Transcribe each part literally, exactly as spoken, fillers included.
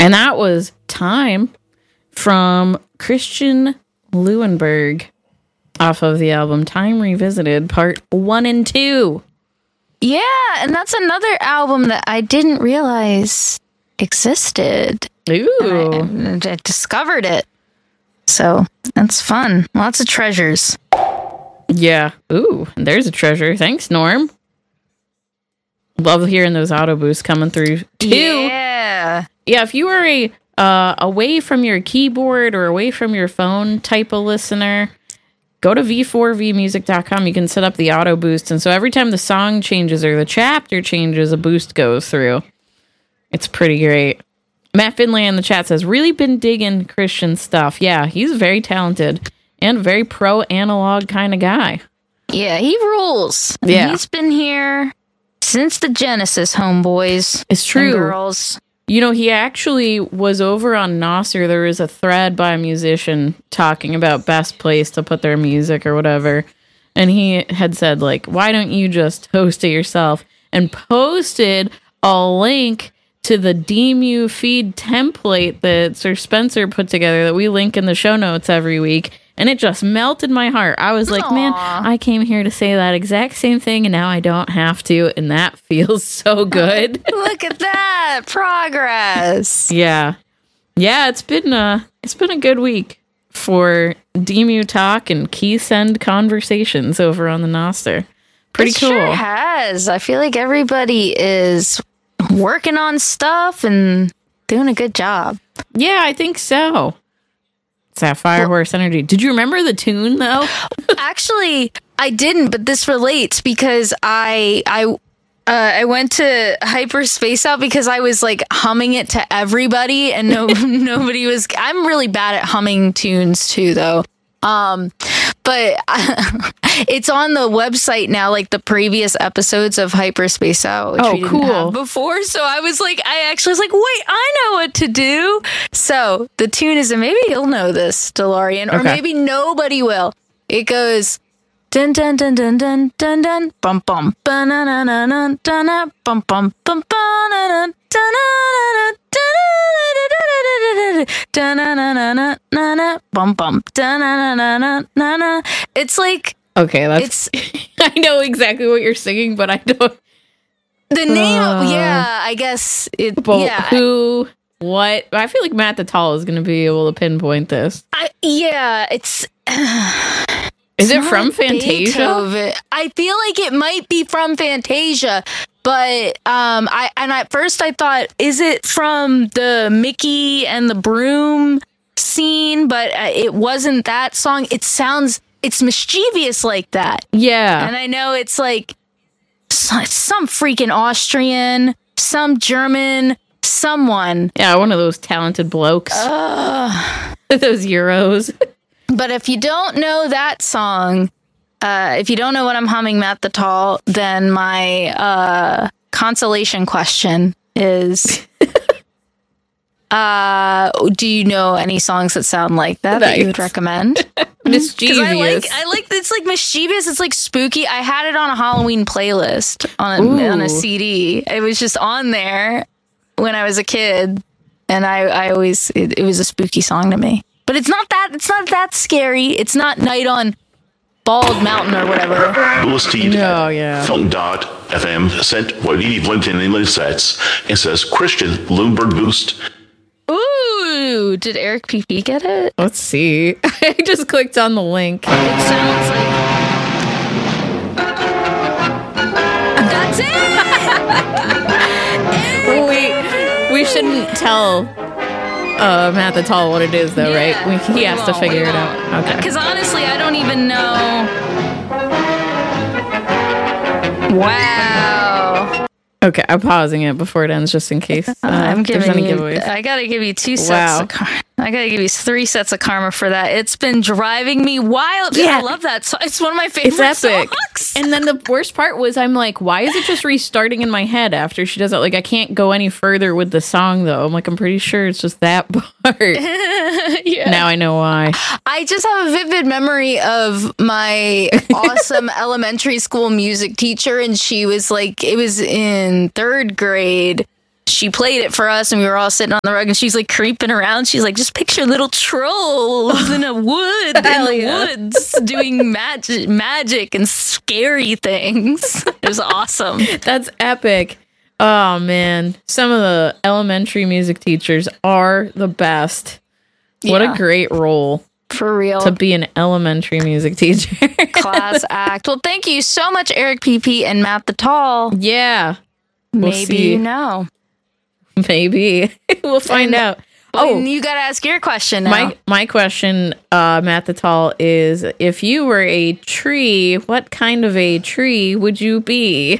And that was Time from Christian Leuenberg off of the album Time Revisited, part one and two. Yeah, and that's another album that I didn't realize existed. Ooh. And I, I discovered it. So that's fun. Lots of treasures. Yeah. Ooh, there's a treasure. Thanks, Norm. Love hearing those auto boosts coming through too. Yeah. Yeah, if you are a uh, away from your keyboard or away from your phone type of listener, go to v four v music dot com. You can set up the auto boost. And so every time the song changes or the chapter changes, a boost goes through. It's pretty great. Matt Finlay in the chat says, really been digging Christian stuff. Yeah, he's very talented and very pro analog kind of guy. Yeah, he rules. Yeah. He's been here since the Genesis, homeboys. It's true. And girls. You know, he actually was over on Nostr. There was a thread by a musician talking about best place to put their music or whatever. And he had said, like, why don't you just host it yourself? And posted a link to the D M U feed template that Sir Spencer put together that we link in the show notes every week. And it just melted my heart. I was like, Aww. man, I came here to say that exact same thing, and now I don't have to. And that feels so good. Look at that progress. Yeah. Yeah, it's been a, it's been a good week for D M U talk and key send conversations over on the Nostr. Pretty it cool. Sure has. I feel like everybody is working on stuff and doing a good job. Yeah, I think so. It's that Firehorse well, energy. Did you remember the tune though? Actually, I didn't, but this relates because I I uh, I went to Hyperspace Out because I was like humming it to everybody and no nobody was. I'm really bad at humming tunes too, though. Um, but uh, it's on the website now, like the previous episodes of Hyperspace Out, which oh, we didn't cool. have before. So I was like, I actually was like, wait, I know what to do. So the tune is, and maybe you'll know this, DeLorean, or okay. maybe nobody will. It goes dun dun dun dun dun dun dun bum bum dun dun dun dun dun bum bum bum dun dun bum bum. It's like okay, that's it's I know exactly what you're singing, but I don't the name uh, of, yeah, I guess it well, yeah. Who what I feel like Matt the Tall is gonna be able to pinpoint this. I, yeah, it's Is it's it from Fantasia? Beethoven. I feel like it might be from Fantasia. But um, I and at first I thought, is it from the Mickey and the Broom scene? But it wasn't that song. It sounds, it's mischievous like that. Yeah. And I know it's like some, some freaking Austrian, some German, someone. Yeah, one of those talented blokes. Uh, those Euros. But if you don't know that song, Uh, if you don't know what I'm humming, Matt the Tall, then my uh, consolation question is, uh, do you know any songs that sound like that Nice. that you would recommend? Mischievous. I like, I like, it's like mischievous. It's like spooky. I had it on a Halloween playlist on a, on a C D. It was just on there when I was a kid, and I, I always, it, it was a spooky song to me. But it's not that, it's not that scary. It's not Night on Bald Mountain or whatever. Bluesteed No, yeah. Fountain Dot F M sent what he linked in the sets and says Christian Leuenberg boost. Ooh, did Eric P P get it? Let's see. I just clicked on the link. It sounds like that's it. we we shouldn't tell uh, Matt the Tall what it is, though, Yeah, right? We, he we has to won't, figure we it out. won't. Okay. Because honestly, I don't even know. Wow. Okay, I'm pausing it before it ends, just in case uh, I'm there's giving any you. giveaways. I gotta give you two sets. Wow. Of car- I gotta give you three sets of karma for that. It's been driving me wild. Yeah. I love that song. It's one of my favorite It's epic. songs. And then the worst part was I'm like, why is it just restarting in my head after she does it? Like, I can't go any further with the song, though. I'm like, I'm pretty sure it's just that part. Yeah. Now I know why. I just have a vivid memory of my awesome elementary school music teacher, and she was like, it was in third grade, she played it for us, and we were all sitting on the rug, and she's like creeping around. She's like, just picture little trolls in a wood, in the yeah. woods, doing magic, magic and scary things. It was awesome. That's epic. Oh man, some of the elementary music teachers are the best. What Yeah. a great role For real. to be an elementary music teacher. Class act. Well, thank you so much, Eric P P and Matt the Tall. Yeah, we'll Maybe see. you know. Maybe we'll find And- out. Oh, Oh, you got to ask your question now. my my question, uh, Matt the Tall, is if you were a tree, what kind of a tree would you be?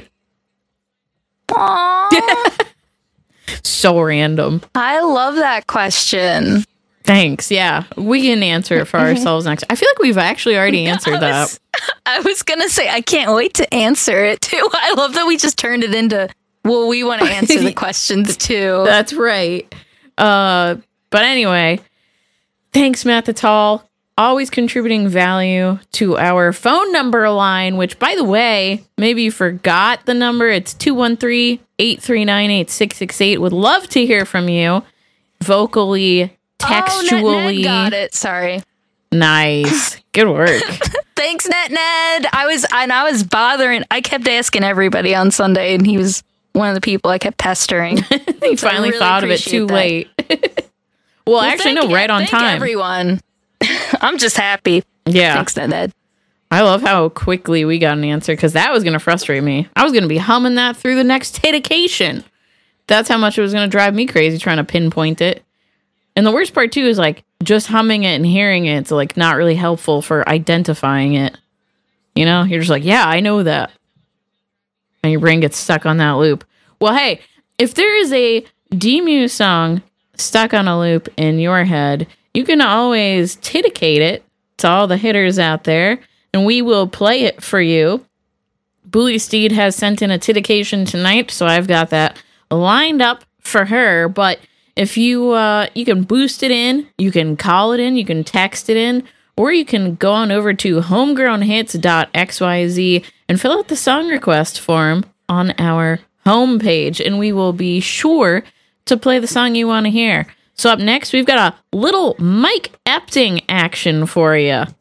Aw, So random. I love that question. Thanks. Yeah, we can answer it for ourselves next. I feel like we've actually already answered I that. was, I was going to say, I can't wait to answer it too. I love that we just turned it into, well, we want to answer the questions too. That's right. Uh, but anyway, thanks, Matt the Tall. Always contributing value to our phone number line, which, by the way, maybe you forgot the number. It's two one three, eight three nine, eight six six eight. Would love to hear from you vocally, textually. Oh, Net Ned got it. Sorry. Nice. Good work. Thanks, Net Ned. I was, and I was bothering. I kept asking everybody on Sunday, and he was one of the people I kept pestering. You finally really thought of it too appreciate late. well, Well, actually, thank- no, right on thank time. Everyone. I'm just happy. Yeah. Thanks, Net Ned. I love how quickly we got an answer because that was going to frustrate me. I was going to be humming that through the next dedication. That's how much it was going to drive me crazy trying to pinpoint it. And the worst part, too, is like just humming it and hearing it, it's like not really helpful for identifying it. You know, you're just like, yeah, I know that. And your brain gets stuck on that loop. Well, hey, if there is a D-Muse song stuck on a loop in your head, you can always titicate it to all the hitters out there, and we will play it for you. Bully Steed has sent in a titication tonight, so I've got that lined up for her. But if you uh, you can boost it in, you can call it in, you can text it in, or you can go on over to homegrown hits dot x y z and fill out the song request form on our homepage, and we will be sure to play the song you want to hear. So up next, we've got a little Mike Epting action for you.